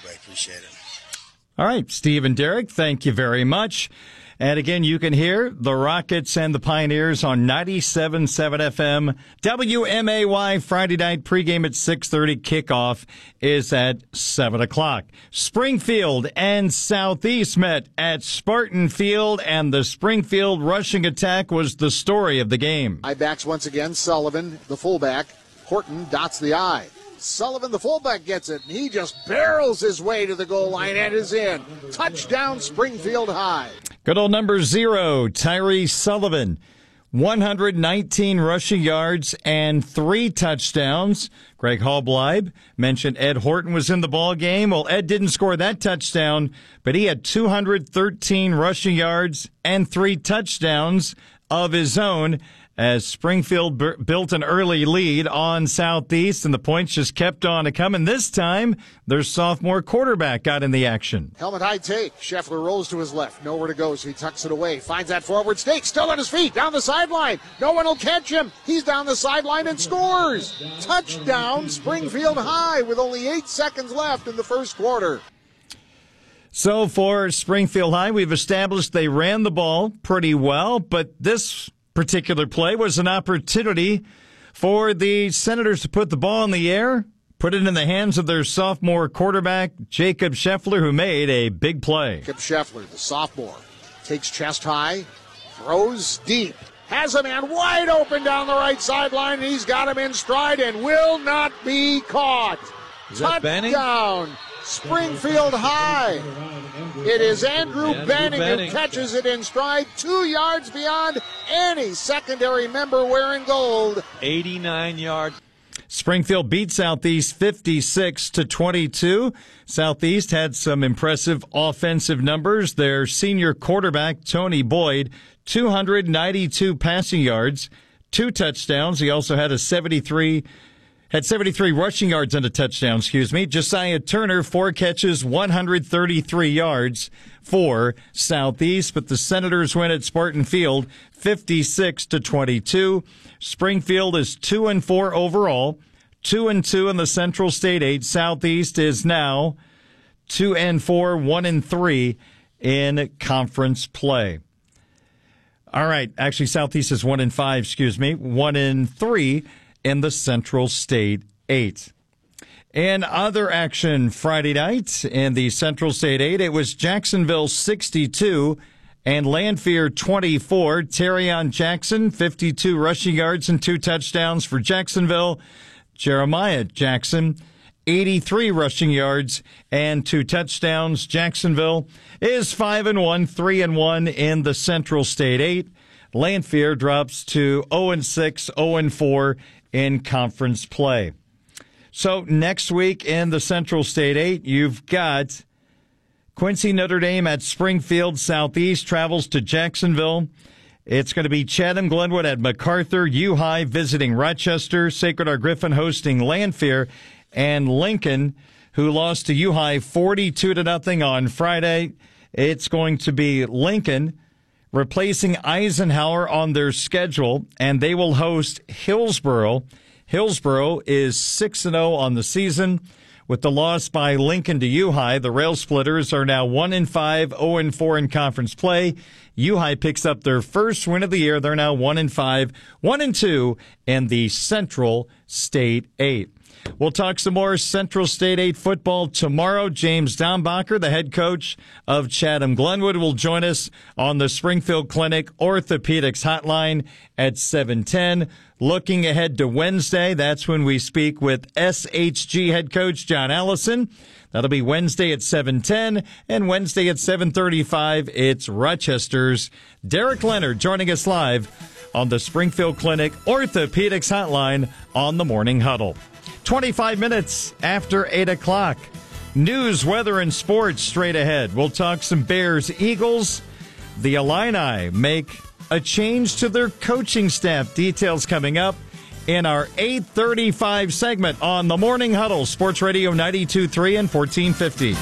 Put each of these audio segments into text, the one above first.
I appreciate it. All right, Steve and Derek, thank you very much. And again, you can hear the Rockets and the Pioneers on 97.7 FM. WMAY Friday night pregame at 6:30. Kickoff is at 7 o'clock. Springfield and Southeast met at Spartan Field, and the Springfield rushing attack was the story of the game. High backs once again. Sullivan, the fullback. Horton dots the I. Sullivan, the fullback, gets it, and he just barrels his way to the goal line and is in. Touchdown, Springfield High. Good old number 0, Tyree Sullivan. 119 rushing yards and 3 touchdowns. Greg Hallbleib mentioned Ed Horton was in the ball game. Well, Ed didn't score that touchdown, but he had 213 rushing yards and 3 touchdowns of his own, as Springfield built an early lead on Southeast, and the points just kept on coming. This time, their sophomore quarterback got in the action. Helmet high take. Scheffler rolls to his left. Nowhere to go, so he tucks it away. Finds that forward stake. Still on his feet. Down the sideline. No one will catch him. He's down the sideline and scores. Touchdown, Springfield High, with only 8 seconds left in the first quarter. So for Springfield High, we've established they ran the ball pretty well, but this particular play was an opportunity for the Senators to put the ball in the air, put it in the hands of their sophomore quarterback, Jacob Scheffler, who made a big play. Jacob Scheffler, the sophomore, takes chest high, throws deep, has a man wide open down the right sideline, and he's got him in stride and will not be caught. Is that Benning? Touchdown, Springfield High. It is Andrew Benning who catches it in stride, 2 yards beyond any secondary member wearing gold. 89 yards. Springfield beat Southeast 56-22. Southeast had some impressive offensive numbers. Their senior quarterback, Tony Boyd, 292 passing yards, 2 touchdowns. He also had 73 rushing yards and a touchdown, Josiah Turner, 4 catches, 133 yards for Southeast. But the Senators win at Spartan Field 56-22. Springfield is 2-4 overall, 2-2 in the Central State 8. Southeast is now 2-4, 1-3 in conference play. All right. Actually, Southeast is 1-5, 1-3 in the Central State 8. In other action Friday night in the Central State 8, it was Jacksonville 62 and Lanphier 24. Terrion Jackson, 52 rushing yards and 2 touchdowns for Jacksonville. Jeremiah Jackson, 83 rushing yards and 2 touchdowns. Jacksonville is 5-1, 3-1 in the Central State 8. Lanphier drops to 0-6, 0-4 in conference play. So next week in the Central State 8, you've got Quincy Notre Dame at Springfield. Southeast travels to Jacksonville. It's going to be Chatham-Glenwood at MacArthur. U-High visiting Rochester. Sacred Heart Griffin hosting Lanphier. And Lincoln, who lost to U-High 42-0 on Friday. It's going to be Lincoln replacing Eisenhower on their schedule, and they will host Hillsboro. Hillsboro is 6-0 on the season. With the loss by Lincoln to U-High, the Rail Splitters are now 1-5, 0-4 in conference play. U-High picks up their first win of the year. They're now 1-5, 1-2 in the Central State 8. We'll talk some more Central State 8 football tomorrow. James Dombacher, the head coach of Chatham-Glenwood, will join us on the Springfield Clinic Orthopedics Hotline at 7:10. Looking ahead to Wednesday, that's when we speak with SHG head coach John Allison. That'll be Wednesday at 7:10, and Wednesday at 7:35, it's Rochester's Derek Leonard joining us live on the Springfield Clinic Orthopedics Hotline on the Morning Huddle. 25 minutes after 8 o'clock. News, weather, and sports straight ahead. We'll talk some Bears, Eagles. The Illini make a change to their coaching staff. Details coming up in our 8:35 segment on the Morning Huddle. Sports Radio 92.3 and 1450.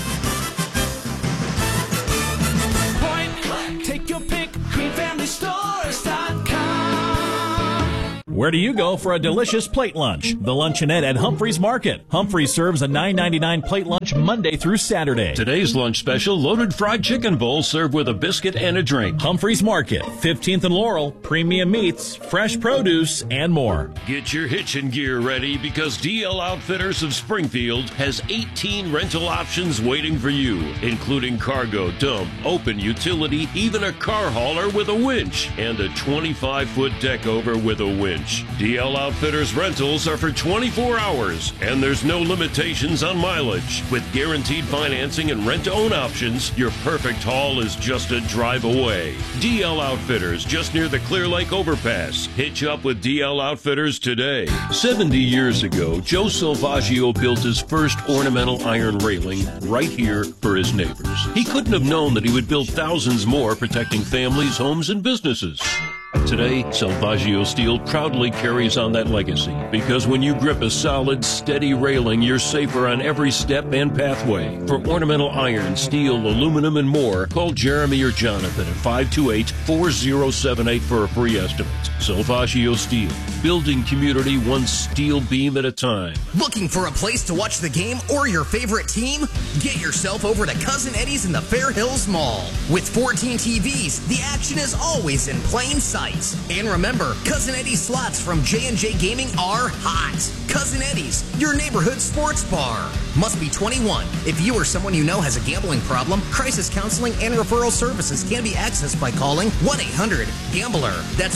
Take your pick, greenfamilystores.com. Where do you go for a delicious plate lunch? The Luncheonette at Humphreys Market. Humphreys serves a $9.99 plate lunch Monday through Saturday. Today's lunch special, loaded fried chicken bowl served with a biscuit and a drink. Humphreys Market, 15th and Laurel, premium meats, fresh produce, and more. Get your hitching gear ready because DL Outfitters of Springfield has 18 rental options waiting for you, including cargo, dump, open utility, even a car hauler with a winch, and a 25-foot deck over with a winch. DL Outfitters rentals are for 24 hours, and there's no limitations on mileage. With guaranteed financing and rent-to-own options, your perfect haul is just a drive away. DL Outfitters, just near the Clear Lake Overpass. Hitch up with DL Outfitters today. 70 years ago, Joe Salvaggio built his first ornamental iron railing right here for his neighbors. He couldn't have known that he would build thousands more, protecting families, homes, and businesses. Today, Salvaggio Steel proudly carries on that legacy because when you grip a solid, steady railing, you're safer on every step and pathway. For ornamental iron, steel, aluminum, and more, call Jeremy or Jonathan at 528-4078 for a free estimate. Salvaggio Steel, building community one steel beam at a time. Looking for a place to watch the game or your favorite team? Get yourself over to Cousin Eddie's in the Fair Hills Mall. With 14 TVs, the action is always in plain sight. And remember, Cousin Eddie's slots from J&J Gaming are hot. Cousin Eddie's, your neighborhood sports bar. Must be 21. If you or someone you know has a gambling problem, crisis counseling and referral services can be accessed by calling 1-800-GAMBLER. That's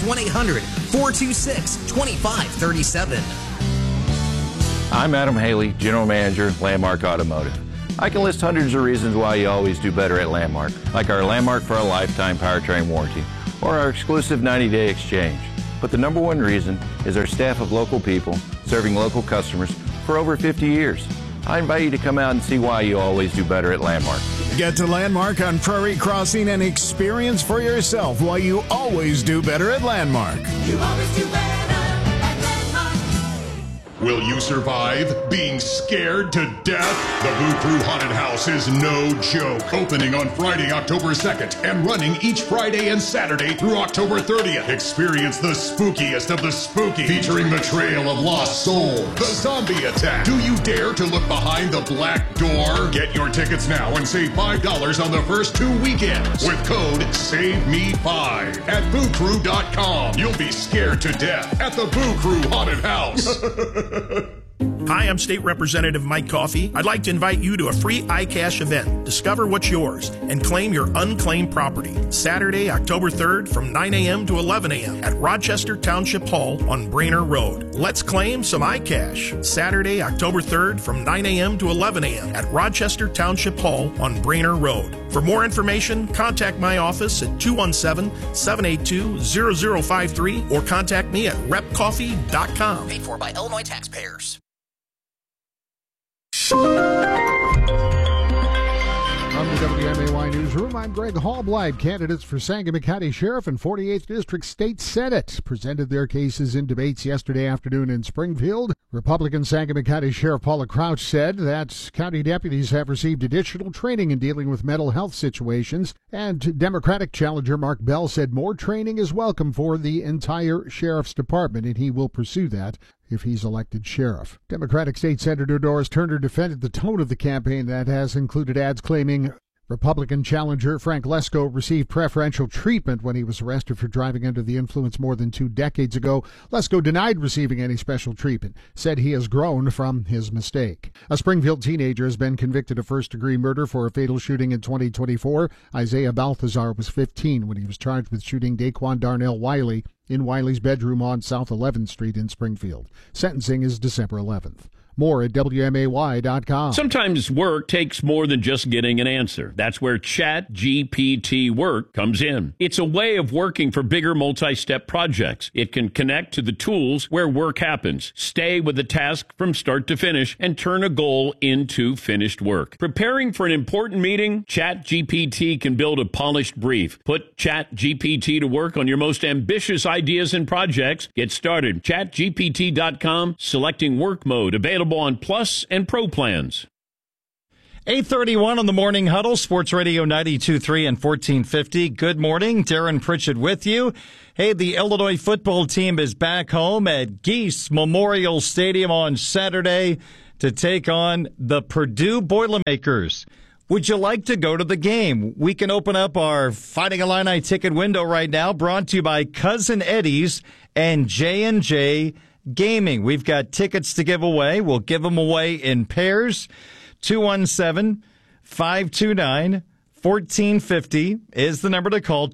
1-800-426-2537. I'm Adam Haley, General Manager, Landmark Automotive. I can list hundreds of reasons why you always do better at Landmark, like our Landmark for a Lifetime powertrain warranty, or our exclusive 90-day exchange. But the number one reason is our staff of local people serving local customers for over 50 years. I invite you to come out and see why you always do better at Landmark. Get to Landmark on Prairie Crossing and experience for yourself why you always do better at Landmark. You always do better at Landmark. Will you survive being scared to death? The Boo Crew Haunted House is no joke. Opening on Friday, October 2nd, and running each Friday and Saturday through October 30th. Experience the spookiest of the spooky, featuring the Trail of Lost Souls, the Zombie Attack. Do you dare to look behind the black door? Get your tickets now and save $5 on the first 2 weekends with code SAVEME5 at BooCrew.com. You'll be scared to death at the Boo Crew Haunted House. Hi, I'm State Representative Mike Coffey. I'd like to invite you to a free iCash event. Discover what's yours and claim your unclaimed property. Saturday, October 3rd from 9 a.m. to 11 a.m. at Rochester Township Hall on Brainerd Road. Let's claim some iCash. Saturday, October 3rd from 9 a.m. to 11 a.m. at Rochester Township Hall on Brainerd Road. For more information, contact my office at 217-782-0053 or contact me at repcoffee.com. Paid for by Illinois taxpayers. From the WMAY Newsroom, I'm Greg Hallblad. Candidates for Sangamon County Sheriff and 48th District State Senate presented their cases in debates yesterday afternoon in Springfield. Republican Sangamon County Sheriff Paula Crouch said that county deputies have received additional training in dealing with mental health situations, and Democratic challenger Mark Bell said more training is welcome for the entire sheriff's department, and he will pursue that if he's elected sheriff. Democratic State Senator Doris Turner defended the tone of the campaign that has included ads claiming Republican challenger Frank Lesko received preferential treatment when he was arrested for driving under the influence more than 2 decades ago. Lesko denied receiving any special treatment, said he has grown from his mistake. A Springfield teenager has been convicted of first-degree murder for a fatal shooting in 2024. Isaiah Balthazar was 15 when he was charged with shooting Daquan Darnell Wiley in Wiley's bedroom on South 11th Street in Springfield. Sentencing is December 11th. More at WMAY.com. Sometimes work takes more than just getting an answer. That's where ChatGPT Work comes in. It's a way of working for bigger multi-step projects. It can connect to the tools where work happens, stay with the task from start to finish, and turn a goal into finished work. Preparing for an important meeting? ChatGPT can build a polished brief. Put ChatGPT to work on your most ambitious ideas and projects. Get started. ChatGPT.com, selecting work mode, available on Plus and Pro plans. 8:31 on the Morning Huddle, Sports Radio 92.3 and 1450. Good morning. Darren Pritchett with you. Hey, the Illinois football team is back home at Geese Memorial Stadium on Saturday to take on the Purdue Boilermakers. Would you like to go to the game? We can open up our Fighting Illini ticket window right now, brought to you by Cousin Eddie's and J&J Gaming. We've got tickets to give away. We'll give them away in pairs. 217-529-1450 is the number to call.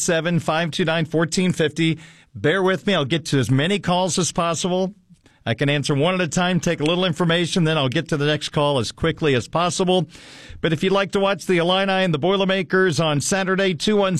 217-529-1450. Bear with me. I'll get to as many calls as possible. I can answer one at a time, take a little information, then I'll get to the next call as quickly as possible. But if you'd like to watch the Illini and the Boilermakers on Saturday,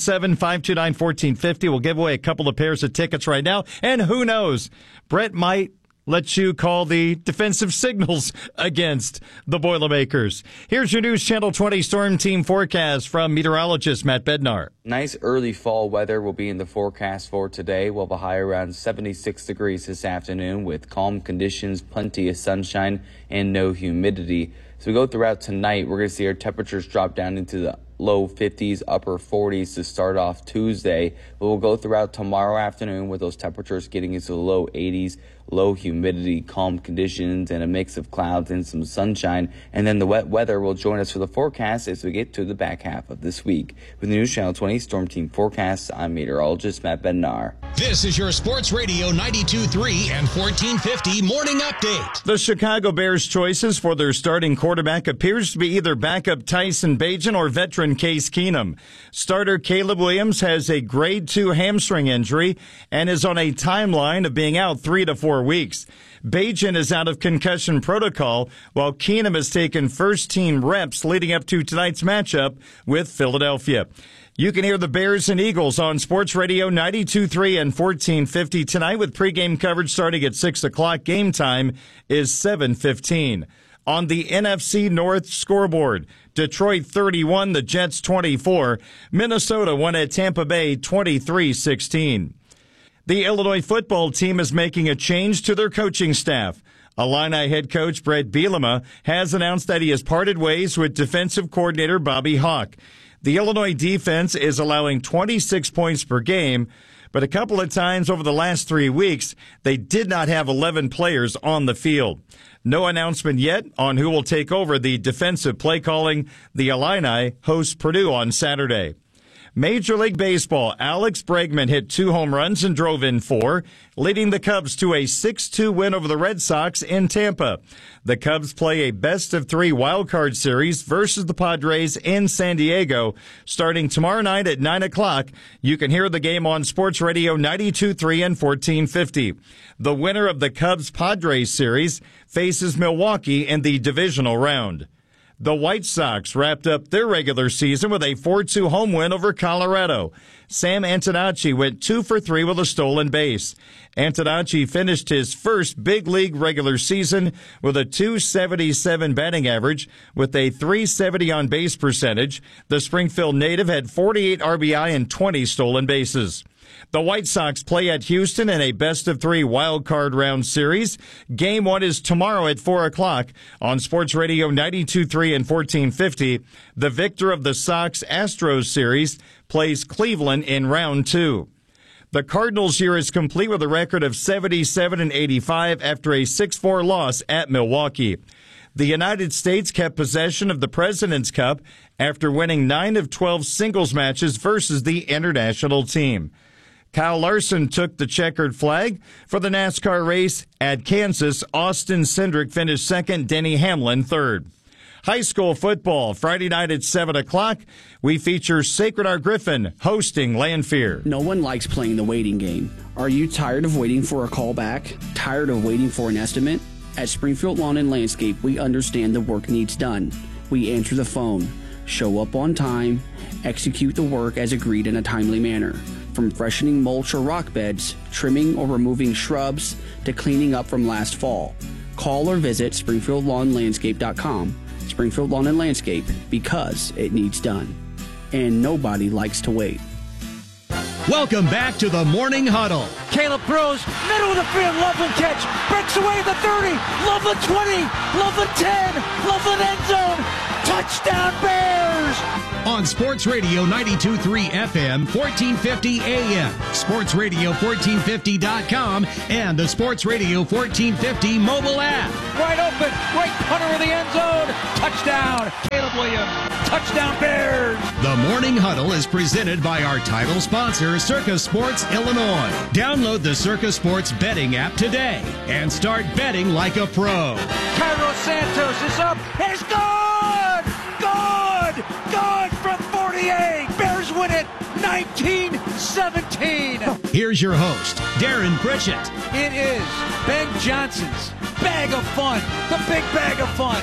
217-529-1450. We'll give away a couple of pairs of tickets right now. And who knows, Brett might let you call the defensive signals against the Boilermakers. Here's your News Channel 20 Storm Team forecast from meteorologist Matt Bednar. Nice early fall weather will be in the forecast for today. We'll have a high around 76 degrees this afternoon with calm conditions, plenty of sunshine, and no humidity. So we go throughout tonight, we're going to see our temperatures drop down into the low 50s, upper 40s to start off Tuesday. But we'll go throughout tomorrow afternoon with those temperatures getting into the low 80s, low humidity, calm conditions, and a mix of clouds and some sunshine. And then the wet weather will join us for the forecast as we get to the back half of this week. With the News Channel 20 Storm Team forecast, I'm meteorologist Matt Bednar. This is your Sports Radio 92.3 and 1450 Morning Update. The Chicago Bears' choices for their starting quarterback appears to be either backup Tyson Bagent or veteran Case Keenum. Starter Caleb Williams has a grade 2 hamstring injury and is on a timeline of being out 3 to 4 weeks. Bagent is out of concussion protocol, while Keenum has taken first-team reps leading up to tonight's matchup with Philadelphia. You can hear the Bears and Eagles on Sports Radio 92.3 and 1450 tonight with pregame coverage starting at 6 o'clock. Game time is 7:15. On the NFC North scoreboard, Detroit 31, the Jets 24. Minnesota won at Tampa Bay 23-16. The Illinois football team is making a change to their coaching staff. Illini head coach Brett Bielema has announced that he has parted ways with defensive coordinator Bobby Hauck. The Illinois defense is allowing 26 points per game, but a couple of times over the last 3 weeks, they did not have 11 players on the field. No announcement yet on who will take over the defensive play calling. The Illini host Purdue on Saturday. Major League Baseball, Alex Bregman hit 2 home runs and drove in 4, leading the Cubs to a 6-2 win over the Red Sox in Tampa. The Cubs play a best-of-3 wildcard series versus the Padres in San Diego starting tomorrow night at 9 o'clock. You can hear the game on Sports Radio 92.3 and 1450. The winner of the Cubs-Padres series faces Milwaukee in the divisional round. The White Sox wrapped up their regular season with a 4-2 home win over Colorado. Sam Antonacci went 2 for 3 with a stolen base. Antonacci finished his first big league regular season with a .277 batting average with a .370 on base percentage. The Springfield native had 48 RBI and 20 stolen bases. The White Sox play at Houston in a best-of-3 wild-card round series. Game 1 is tomorrow at 4 o'clock on Sports Radio 92.3 and 1450. The victor of the Sox-Astros series plays Cleveland in round 2. The Cardinals' year is complete with a record of 77-85 after a 6-4 loss at Milwaukee. The United States kept possession of the President's Cup after winning 9 of 12 singles matches versus the international team. Kyle Larson took the checkered flag for the NASCAR race at Kansas. Austin Cindric finished second, Denny Hamlin third. High school football, Friday night at 7 o'clock. We feature Sacred Heart Griffin hosting Lanphier. No one likes playing the waiting game. Are you tired of waiting for a call back? Tired of waiting for an estimate? At Springfield Lawn and Landscape, we understand the work needs done. We answer the phone, show up on time, execute the work as agreed in a timely manner. From freshening mulch or rock beds, trimming or removing shrubs, to cleaning up from last fall. Call or visit SpringfieldLawnLandscape.com. Springfield Lawn and Landscape, because it needs done. And nobody likes to wait. Welcome back to the Morning Huddle. Caleb throws, middle of the field, Loveland catch, breaks away the 30, Loveland 20, Loveland 10, Loveland end zone, Touchdown Bears! On Sports Radio 92.3 FM, 1450 AM, sportsradio1450.com, and the Sports Radio 1450 mobile app. Wide open, right punter in the end zone. Touchdown, Caleb Williams. Touchdown Bears! The Morning Huddle is presented by our title sponsor, Circa Sports Illinois. Download the Circa Sports betting app today and start betting like a pro. Cairo Santos is up, and it's good! Good! Good from 48! Bears win it 19-17! Here's your host, Darren Pritchett. It is Ben Johnson's Bag of Fun, the big bag of fun.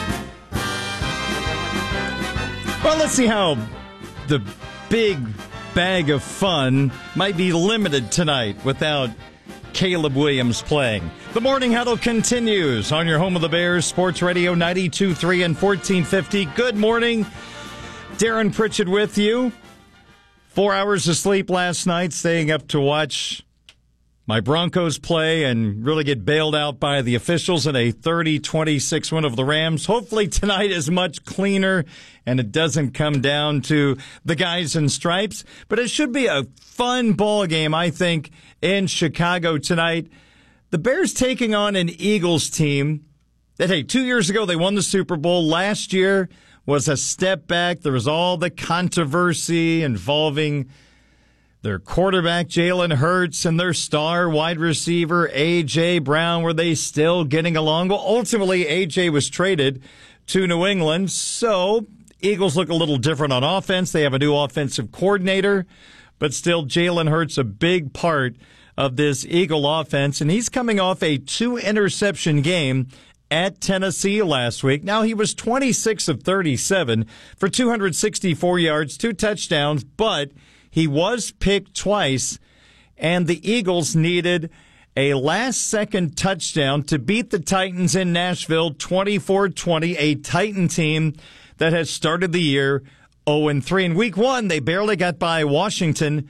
Well, let's see how the big bag of fun might be limited tonight without Caleb Williams playing. The Morning Huddle continues on your home of the Bears, Sports Radio 92.3 and 1450. Good morning. Darren Pritchett with you. 4 hours of sleep last night, staying up to watch my Broncos play and really get bailed out by the officials in a 30-26 win of the Rams. Hopefully tonight is much cleaner and it doesn't come down to the guys in stripes. But it should be a fun ball game, I think, in Chicago tonight. The Bears taking on an Eagles team that, hey, 2 years ago they won the Super Bowl. Last year was a step back. There was all the controversy involving their quarterback, Jalen Hurts, and their star wide receiver, A.J. Brown. Were they still getting along? Well, ultimately, A.J. was traded to New England, so Eagles look a little different on offense. They have a new offensive coordinator, but still Jalen Hurts a big part of this Eagle offense, and he's coming off a 2-interception game at Tennessee last week. Now, he was 26 of 37 for 264 yards, 2 touchdowns, but he was picked twice, and the Eagles needed a last-second touchdown to beat the Titans in Nashville 24-20, a Titan team that has started the year 0-3. In Week 1, they barely got by Washington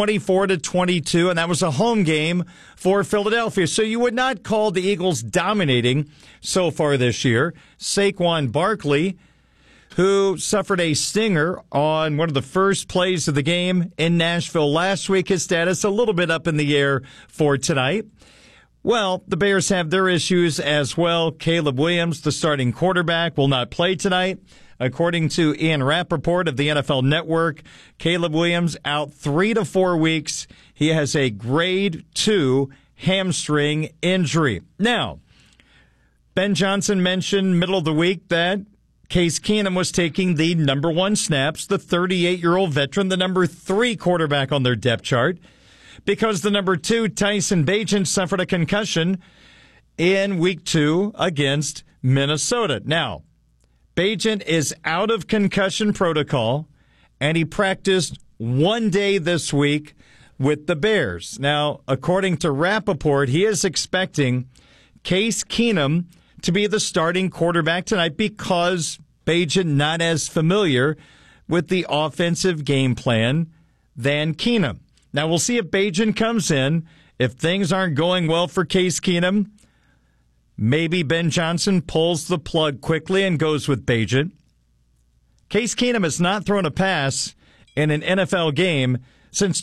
24-22, and that was a home game for Philadelphia. So you would not call the Eagles dominating so far this year. Saquon Barkley, who suffered a stinger on one of the first plays of the game in Nashville last week. His status a little bit up in the air for tonight. Well, the Bears have their issues as well. Caleb Williams, the starting quarterback, will not play tonight. According to Ian Rappaport of the NFL Network, Caleb Williams out 3 to 4 weeks. He has a grade 2 hamstring injury. Now, Ben Johnson mentioned middle of the week that Case Keenum was taking the number 1 snaps, the 38-year-old veteran, the number 3 quarterback on their depth chart, because the number 2, Tyson Bagent, suffered a concussion in Week 2 against Minnesota. Now, Bagent is out of concussion protocol, and he practiced 1 day this week with the Bears. Now, according to Rappaport, he is expecting Case Keenum to be the starting quarterback tonight because Bagent not as familiar with the offensive game plan than Keenum. Now, we'll see if Bagent comes in. If things aren't going well for Case Keenum, maybe Ben Johnson pulls the plug quickly and goes with Bagent. Case Keenum has not thrown a pass in an NFL game since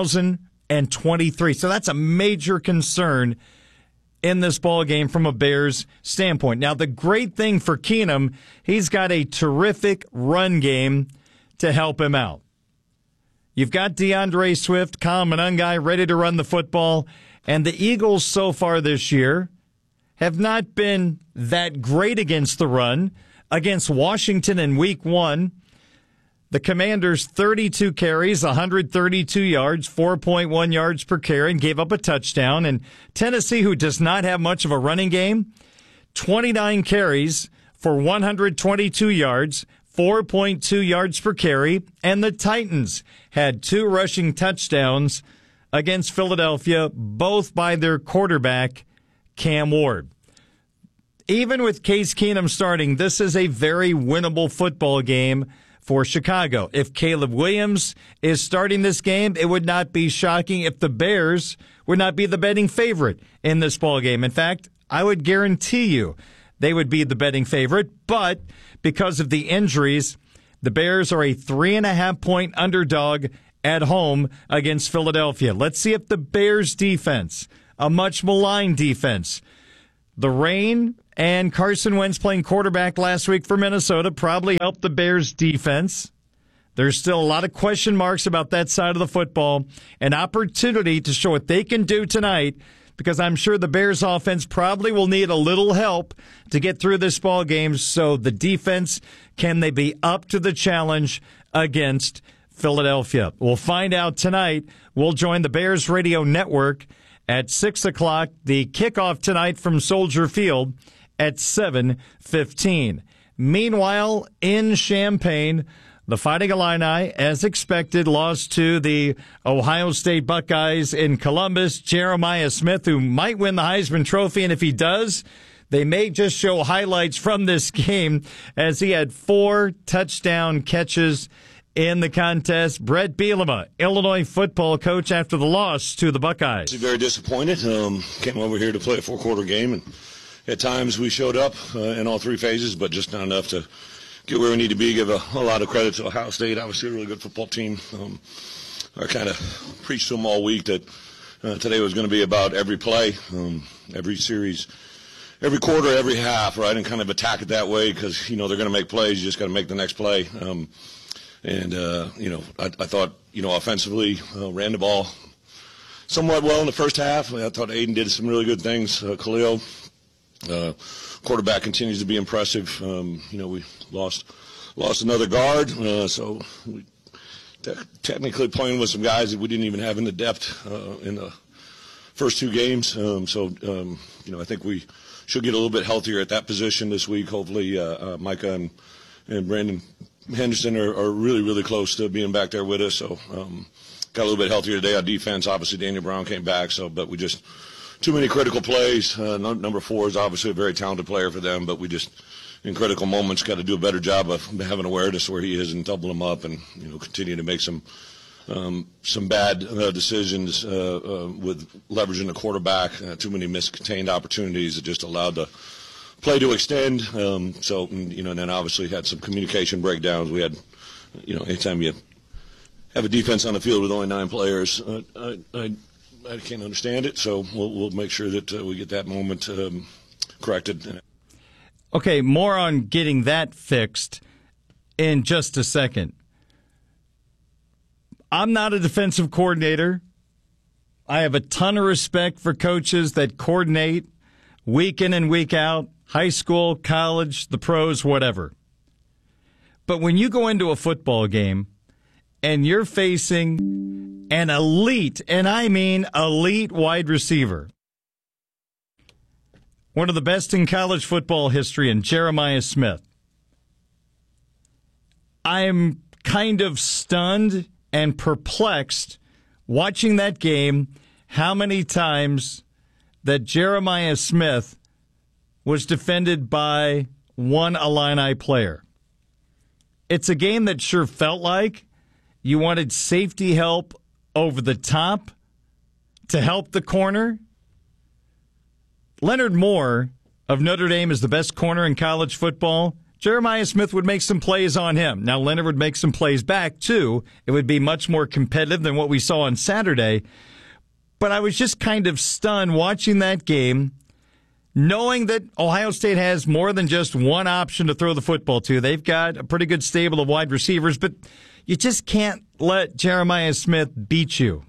2023. So that's a major concern in this ball game from a Bears standpoint. Now, the great thing for Keenum, he's got a terrific run game to help him out. You've got DeAndre Swift, Kyle Monangai ready to run the football, and the Eagles so far this year have not been that great against the run. Against Washington in Week 1, the Commanders 32 carries, 132 yards, 4.1 yards per carry, and gave up a touchdown. And Tennessee, who does not have much of a running game, 29 carries for 122 yards, 4.2 yards per carry. And the Titans had 2 rushing touchdowns against Philadelphia, both by their quarterback, Cam Ward. Even with Case Keenum starting, this is a very winnable football game for Chicago. If Caleb Williams is starting this game, it would not be shocking if the Bears would not be the betting favorite in this ball game. In fact, I would guarantee you they would be the betting favorite. But because of the injuries, the Bears are a 3.5-point underdog at home against Philadelphia. Let's see if the Bears defense, a much maligned defense, the rain and Carson Wentz playing quarterback last week for Minnesota probably helped the Bears defense. There's still a lot of question marks about that side of the football. An opportunity to show what they can do tonight, because I'm sure the Bears offense probably will need a little help to get through this ball game. So the defense, can they be up to the challenge against Philadelphia? We'll find out tonight. We'll join the Bears Radio Network at 6 o'clock. The kickoff tonight from Soldier Field at 7:15. Meanwhile, in Champaign, the Fighting Illini, as expected, lost to the Ohio State Buckeyes in Columbus. Jeremiah Smith, who might win the Heisman Trophy, and if he does, they may just show highlights from this game as he had 4 touchdown catches in the contest. Brett Bielema, Illinois football coach, after the loss to the Buckeyes. Very disappointed. Came over here to play a 4-quarter game, and at times we showed up in all 3 phases, but just not enough to get where we need to be. Give a lot of credit to Ohio State. Obviously a really good football team. I kind of preached to them all week that today was going to be about every play, every series, every quarter, every half, right, and kind of attack it that way because, they're going to make plays. You just got to make the next play. I thought, offensively, ran the ball somewhat well in the first half. I thought Aiden did some really good things. Khalil, quarterback, continues to be impressive. We lost another guard, so we technically playing with some guys that we didn't even have in the depth in the first 2 games. I think we should get a little bit healthier at that position this week. Hopefully, Micah and Brandon Henderson are really, really close to being back there with us. So got a little bit healthier today on defense. Obviously, Daniel Brown came back, but we just too many critical plays. Number 4 is obviously a very talented player for them, but we just, in critical moments, got to do a better job of having awareness where he is and double him up and, continue to make some bad decisions with leveraging the quarterback. Too many miscontained opportunities that just allowed the play to extend. And then obviously had some communication breakdowns. We had, anytime you have a defense on the field with only 9 players, I can't understand it, so we'll make sure that we get that moment corrected. Okay, more on getting that fixed in just a second. I'm not a defensive coordinator. I have a ton of respect for coaches that coordinate week in and week out, high school, college, the pros, whatever. But when you go into a football game and you're facing an elite, and I mean elite, wide receiver, one of the best in college football history, in Jeremiah Smith, I'm kind of stunned and perplexed watching that game how many times that Jeremiah Smith was defended by one Illini player. It's a game that sure felt like you wanted safety help over the top to help the corner. Leonard Moore of Notre Dame is the best corner in college football. Jeremiah Smith would make some plays on him. Now, Leonard would make some plays back, too. It would be much more competitive than what we saw on Saturday. But I was just kind of stunned watching that game, knowing that Ohio State has more than just one option to throw the football to. They've got a pretty good stable of wide receivers, but you just can't let Jeremiah Smith beat you.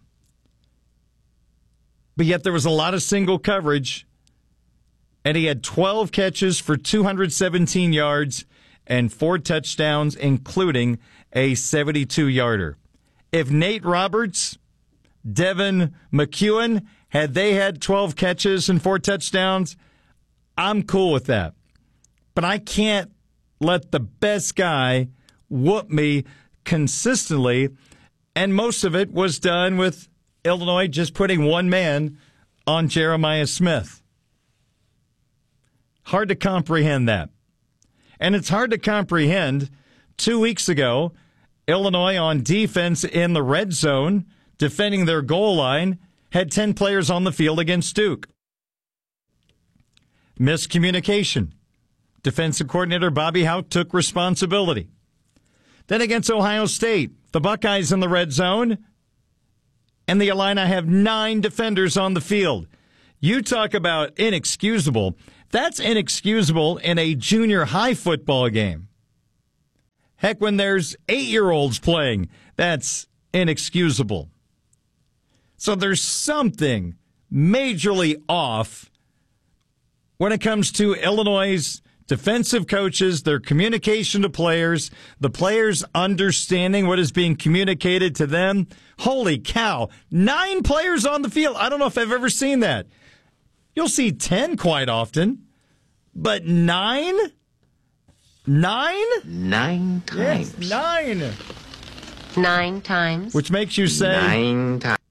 But yet there was a lot of single coverage, and he had 12 catches for 217 yards and 4 touchdowns, including a 72-yarder. If Nate Roberts, Devin McEwen, had they had 12 catches and 4 touchdowns, I'm cool with that. But I can't let the best guy whoop me consistently, and most of it was done with Illinois just putting one man on Jeremiah Smith. Hard to comprehend that. And it's hard to comprehend 2 weeks ago, Illinois on defense in the red zone, defending their goal line, had 10 players on the field against Duke. Miscommunication. defensive coordinator Bobby Hauck took responsibility. Then against Ohio State, the Buckeyes in the red zone, and the Illini have 9 defenders on the field. You talk about inexcusable. That's inexcusable in a junior high football game. Heck, when there's 8-year-olds playing, that's inexcusable. So there's something majorly off when it comes to Illinois' defensive coaches, their communication to players, the players understanding what is being communicated to them. Holy cow, 9 players on the field. I don't know if I've ever seen that. You'll see 10 quite often, but 9? 9? 9 times. Yes, 9. 9 times. Which makes you say... 9 times.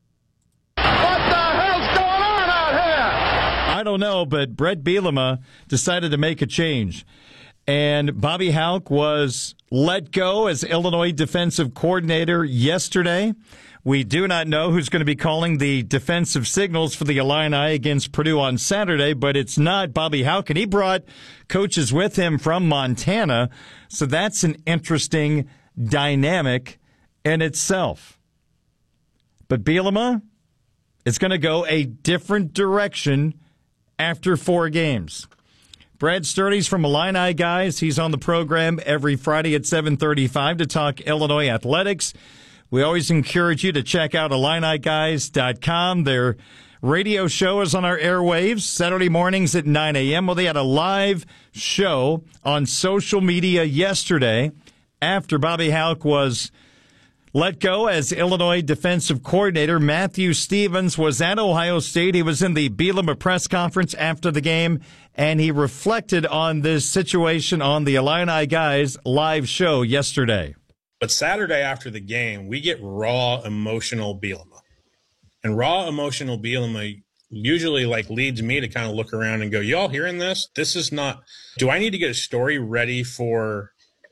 I don't know, but Brett Bielema decided to make a change. And Bobby Hauck was let go as Illinois defensive coordinator yesterday. We do not know who's going to be calling the defensive signals for the Illini against Purdue on Saturday, but it's not Bobby Hauck. And he brought coaches with him from Montana. So that's an interesting dynamic in itself. But Bielema is going to go a different direction after 4 games. Brad Sturdy's from Illini Guys. He's on the program every Friday at 7:35 to talk Illinois athletics. We always encourage you to check out IlliniGuys.com. Their radio show is on our airwaves Saturday mornings at 9 a.m. Well, they had a live show on social media yesterday after Bobby Hauck was let go as Illinois defensive coordinator. Matthew Stevens was at Ohio State. He was in the Bielema press conference after the game, and he reflected on this situation on the Illini Guys live show yesterday. But Saturday after the game, we get raw, emotional Bielema. And raw, emotional Bielema usually leads me to kind of look around and go, y'all hearing this? This is not – do I need to get a story ready for,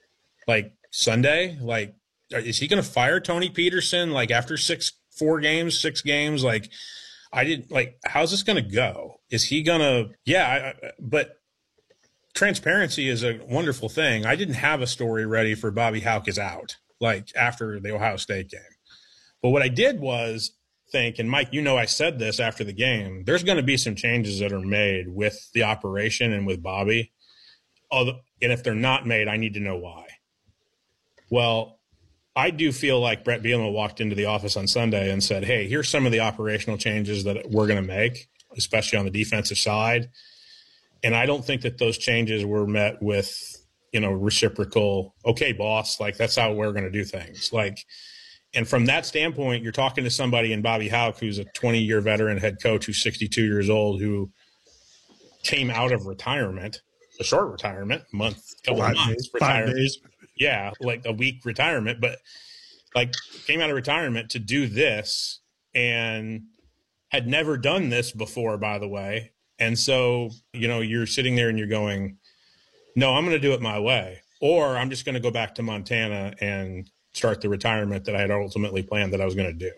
Sunday? Is he going to fire Tony Peterson after 6 games? How's this going to go? Is he going to, but transparency is a wonderful thing. I didn't have a story ready for Bobby Hauck is out, after the Ohio State game. But what I did was think, and Mike, I said this after the game, there's going to be some changes that are made with the operation and with Bobby. And if they're not made, I need to know why. Well, I do feel like Brett Bielema walked into the office on Sunday and said, hey, here's some of the operational changes that we're going to make, especially on the defensive side. And I don't think that those changes were met with, reciprocal, okay, boss, that's how we're going to do things. And from that standpoint, you're talking to somebody in Bobby Hauck, who's a 20-year veteran head coach who's 62 years old, who came out of retirement, a short retirement, couple of months, 5 days. Yeah, a week retirement, but came out of retirement to do this and had never done this before, by the way. And so, you're sitting there and you're going, no, I'm going to do it my way, or I'm just going to go back to Montana and start the retirement that I had ultimately planned that I was going to do.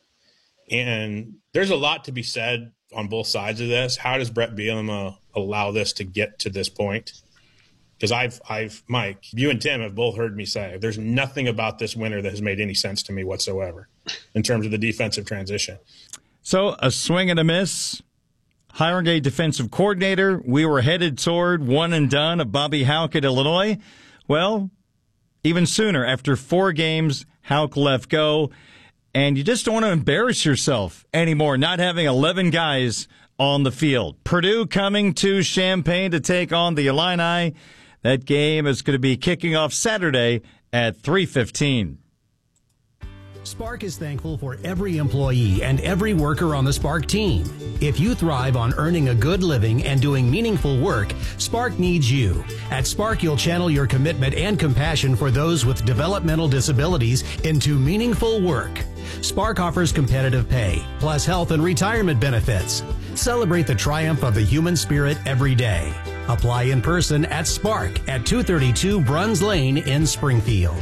And there's a lot to be said on both sides of this. How does Brett Bielema allow this to get to this point? Because Mike, you and Tim have both heard me say there's nothing about this winter that has made any sense to me whatsoever in terms of the defensive transition. So a swing and a miss, hiring a defensive coordinator. We were headed toward one and done of Bobby Hauck at Illinois. Well, even sooner, after 4 games, Hauck left go. And you just don't want to embarrass yourself anymore, not having 11 guys on the field. Purdue coming to Champaign to take on the Illini. That game is going to be kicking off Saturday at 3:15. Spark is thankful for every employee and every worker on the Spark team. If you thrive on earning a good living and doing meaningful work, Spark needs you. At Spark, you'll channel your commitment and compassion for those with developmental disabilities into meaningful work. Spark offers competitive pay, plus health and retirement benefits. Celebrate the triumph of the human spirit every day. Apply in person at Spark at 232 Bruns Lane in Springfield.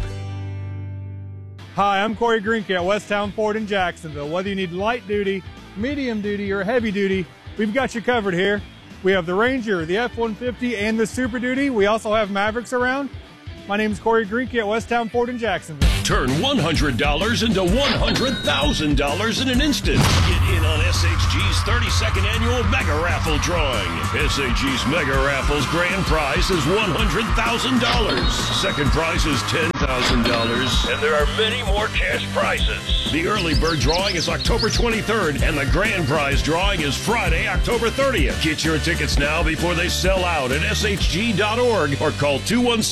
Hi, I'm Corey Greenke at Westtown Ford in Jacksonville. Whether you need light duty, medium duty, or heavy duty, we've got you covered here. We have the Ranger, the F-150, and the Super Duty. We also have Mavericks around. My name is Corey Greenkey at Westtown Ford in Jacksonville. Turn $100 into $100,000 in an instant. Get in on SHG's 32nd annual Mega Raffle drawing. SHG's Mega Raffle's grand prize is $100,000. Second prize is $10,000. And there are many more cash prizes. The early bird drawing is October 23rd, and the grand prize drawing is Friday, October 30th. Get your tickets now before they sell out at shg.org or call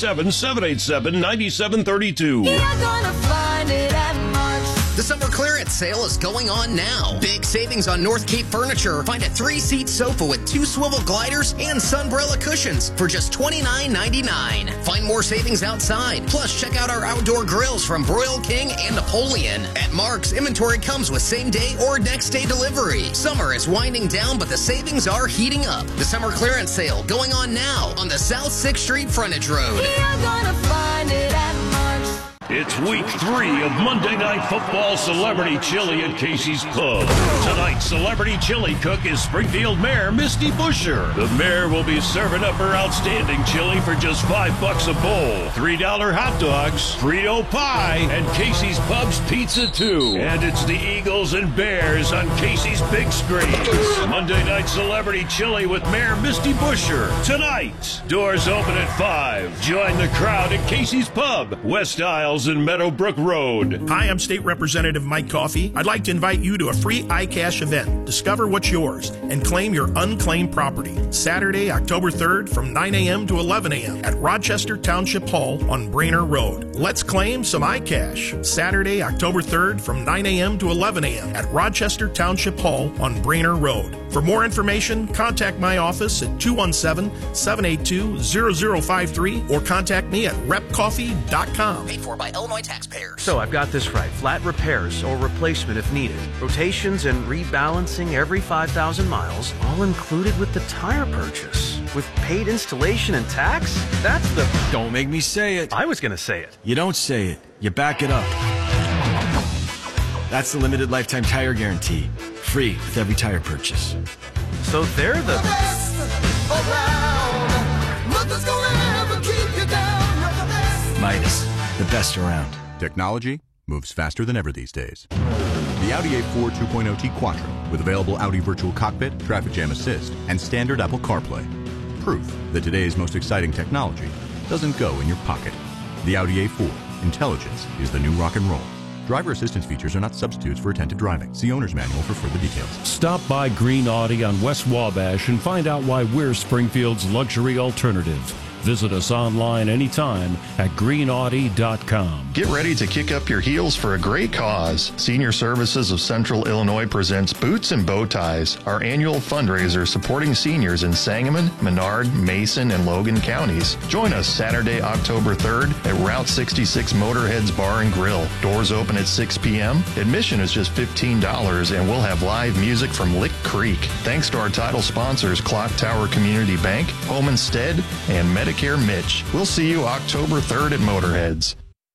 217-787-9732. You're gonna find it at Mark's. The summer clearance sale is going on now. Big savings on North Cape Furniture. Find a 3-seat sofa with 2 swivel gliders and sunbrella cushions for just $29.99. Find more savings outside. Plus, check out our outdoor grills from Broil King and Napoleon. At Mark's, inventory comes with same-day or next-day delivery. Summer is winding down, but the savings are heating up. The summer clearance sale going on now on the South 6th Street frontage road. You're gonna find it at Mark's. It's week 3 of Monday Night Football Celebrity Chili at Casey's Pub. Tonight's celebrity chili cook is Springfield Mayor Misty Buscher. The mayor will be serving up her outstanding chili for just $5 a bowl. $3 hot dogs, Frito pie, and Casey's Pub's pizza too. And it's the Eagles and Bears on Casey's big screens. Monday Night Celebrity Chili with Mayor Misty Buscher. Tonight, doors open at 5. Join the crowd at Casey's Pub, West Isles and Meadowbrook Road. Hi, I'm State Representative Mike Coffey. I'd like to invite you to a free iCash event. Discover what's yours and claim your unclaimed property. Saturday, October 3rd from 9 a.m. to 11 a.m. at Rochester Township Hall on Brainerd Road. Let's claim some iCash. Saturday, October 3rd from 9 a.m. to 11 a.m. at Rochester Township Hall on Brainerd Road. For more information, contact my office at 217-782-0053 or contact me at repcoffee.com. Paid for by Illinois taxpayers. So I've got this right. Flat repairs or replacement if needed. Rotations and rebalancing every 5,000 miles, all included with the tire purchase. With paid installation and tax? That's the... Don't make me say it. I was going to say it. You don't say it. You back it up. That's the limited lifetime tire guarantee. Free with every tire purchase. So they're the best around. Nothing's gonna ever keep you down. You're the best. Midas, the best around. Technology moves faster than ever these days. The Audi A4 2.0T Quattro with available Audi Virtual Cockpit, Traffic Jam Assist, and standard Apple CarPlay. Proof that today's most exciting technology doesn't go in your pocket. The Audi A4. Intelligence is the new rock and roll. Driver assistance features are not substitutes for attentive driving. See owner's manual for further details. Stop by Green Audi on West Wabash and find out why we're Springfield's luxury alternative. Visit us online anytime at greenaudi.com. Get ready to kick up your heels for a great cause. Senior Services of Central Illinois presents Boots and Bow Ties, our annual fundraiser supporting seniors in Sangamon, Menard, Mason, and Logan counties. Join us Saturday, October 3rd at Route 66 Motorheads Bar and Grill. Doors open at 6 p.m. Admission is just $15, and we'll have live music from Lick Creek. Thanks to our title sponsors, Clock Tower Community Bank, Home Instead, and Medicare Mitch. We'll see you October 3rd at Motorheads.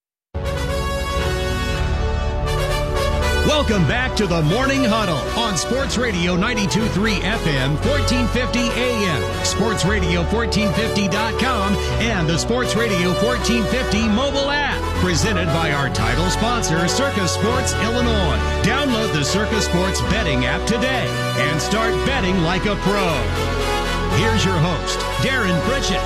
Welcome back to the Morning Huddle on Sports Radio 92.3 FM, 1450 AM, sportsradio1450.com, and the Sports Radio 1450 mobile app. Presented by our title sponsor, Circus Sports Illinois. Download the Circus Sports betting app today and start betting like a pro. Here's your host, Darren Pritchett.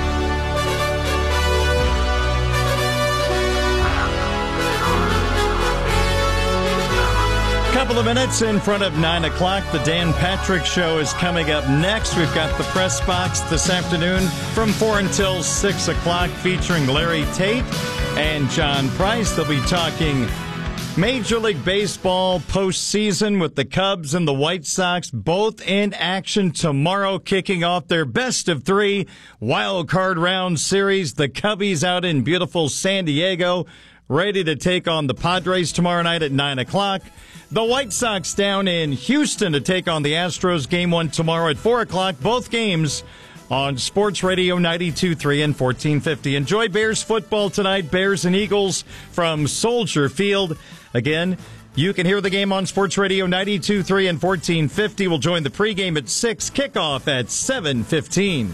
Couple of minutes in front of 9 o'clock. The Dan Patrick Show is coming up next. We've got the press box this afternoon from 4 until 6 o'clock featuring Larry Tate and John Price. They'll be talking Major League Baseball postseason with the Cubs and the White Sox both in action tomorrow, kicking off their best-of-3 wild card round series. The Cubbies out in beautiful San Diego, ready to take on the Padres tomorrow night at 9 o'clock. The White Sox down in Houston to take on the Astros. Game 1 tomorrow at 4 o'clock. Both games on Sports Radio 92.3 and 1450. Enjoy Bears football tonight. Bears and Eagles from Soldier Field. Again, You can hear the game on Sports Radio 92.3 and 1450. We'll join the pregame at 6, kickoff at 7:15.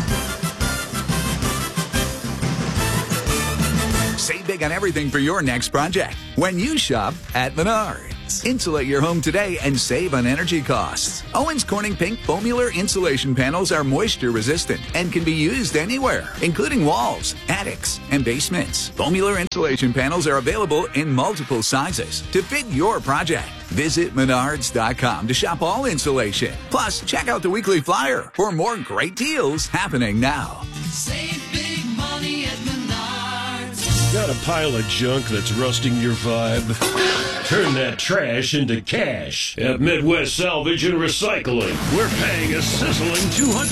Save big on everything for your next project when you shop at Menards. Insulate your home today and save on energy costs. Owens Corning Pink Foamular insulation panels are moisture resistant and can be used anywhere, including walls, attics, and basements. Foamular insulation panels are available in multiple sizes to fit your project. Visit Menards.com to shop all insulation. Plus, check out the weekly flyer for more great deals happening now. Save big money at Menards. Got a pile of junk that's rusting your vibe? Turn that trash into cash at Midwest Salvage and Recycling. We're paying a sizzling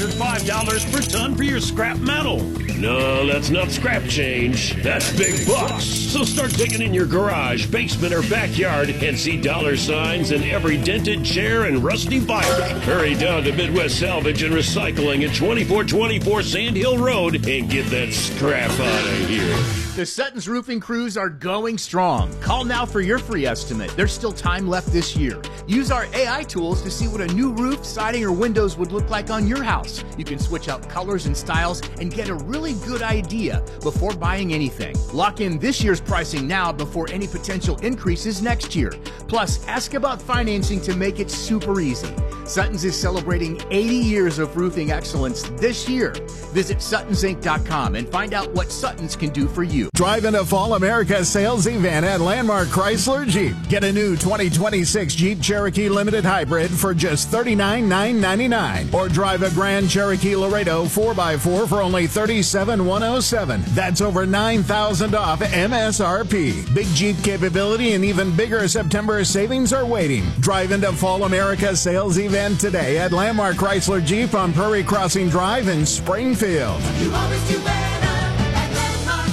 $205 per ton for your scrap metal. No, that's not scrap change. That's big bucks. So start digging in your garage, basement, or backyard and see dollar signs in every dented chair and rusty Bible. Hurry down to Midwest Salvage and Recycling at 2424 Sand Hill Road and get that scrap out of here. The Sutton's Roofing crews are going strong. Call now for your free estimate. There's still time left this year. Use our AI tools to see what a new roof, siding, or windows would look like on your house. You can switch out colors and styles and get a really good idea before buying anything. Lock in this year's pricing now before any potential increases next year. Plus, ask about financing to make it super easy. Sutton's is celebrating 80 years of roofing excellence this year. Visit SuttonsInc.com and find out what Sutton's can do for you. Drive into Fall America sales event at Landmark Chrysler Jeep. Get a new 2026 Jeep Cherokee Limited Hybrid for just $39,999. Or drive a Grand Cherokee Laredo 4x4 for only $37,107. That's over $9,000 off MSRP. Big Jeep capability and even bigger September savings are waiting. Drive into Fall America sales event today at Landmark Chrysler Jeep on Prairie Crossing Drive in Springfield. You always do better at Landmark.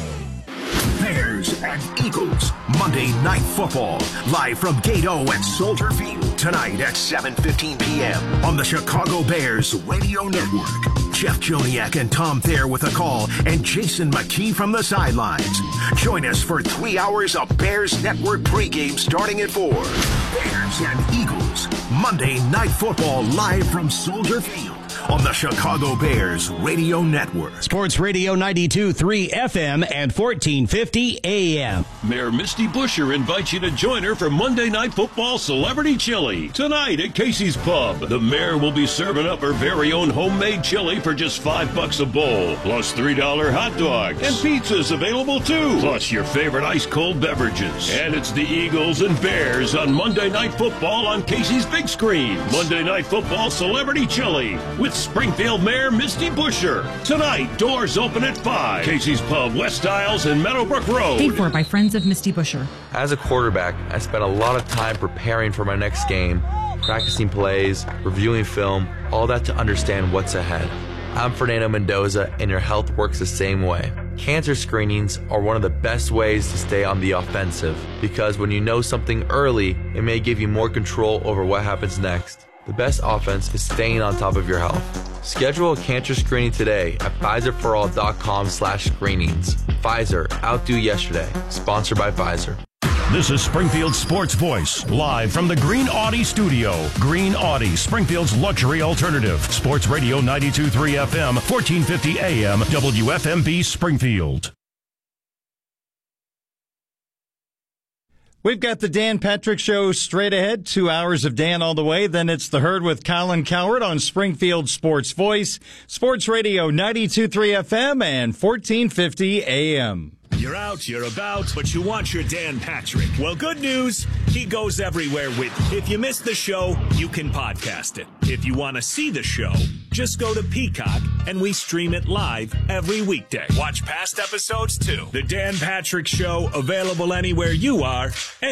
Bears and Eagles, Monday Night Football, live from Gate O at Soldier Field tonight at 7:15 p.m. on the Chicago Bears Radio Network. Jeff Joniak and Tom Thayer with a call and Jason McKee from the sidelines. Join us for 3 hours of Bears Network pregame starting at 4. Bears and Eagles, Monday Night Football live from Soldier Field on the Chicago Bears Radio Network. Sports Radio 92.3 FM and 1450 AM. Mayor Misty Buscher invites you to join her for Monday Night Football Celebrity Chili. Tonight at Casey's Pub, the mayor will be serving up her very own homemade chili for just $5 a bowl, plus $3 hot dogs. And pizza's available too, plus your favorite ice-cold beverages. And it's the Eagles and Bears on Monday Night Football on Casey's Big Screen. Monday Night Football Celebrity Chili with Springfield Mayor Misty Buscher. Tonight, doors open at 5. Casey's Pub, West Isles and Meadowbrook Road. Paid for by Friends of Misty Buscher. As a quarterback, I spent a lot of time preparing for my next game, practicing plays, reviewing film, all that to understand what's ahead. I'm Fernando Mendoza, and your health works the same way. Cancer screenings are one of the best ways to stay on the offensive, because when you know something early, it may give you more control over what happens next. The best offense is staying on top of your health. Schedule a cancer screening today at PfizerForAll.com/screenings. Pfizer, outdo yesterday. Sponsored by Pfizer. This is Springfield Sports Voice, live from the Green Audi studio. Green Audi, Springfield's luxury alternative. Sports Radio 92.3 FM, 1450 AM, WFMB Springfield. We've got the Dan Patrick Show straight ahead, 2 hours of Dan all the way. Then it's The Herd with Colin Cowherd on Springfield Sports Voice, Sports Radio 92.3 FM and 1450 AM. You're out, you're about, but you want your Dan Patrick. Well, good news, he goes everywhere with you. If you missed the show, you can podcast it. If you want to see the show, just go to Peacock and we stream it live every weekday. Watch past episodes too. The Dan Patrick Show, available anywhere you are,